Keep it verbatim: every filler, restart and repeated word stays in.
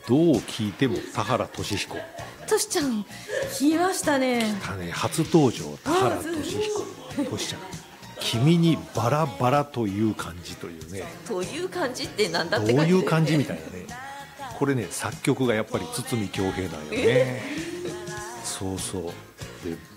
どう聞いても田原俊彦。 としちゃん来ましたね。 だね、初登場田原俊彦。としちゃん、君にバラバラという感じというね。 という感じってなんだっどうて感じ、 いう感じみたいなね。これね、作曲がやっぱり堤恭平なんよね。そうそう。で